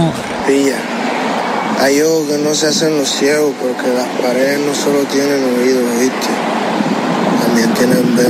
amor. Pilla, hay ojos que no se hacen los ciegos porque las paredes no solo tienen oídos, ¿viste? También tienen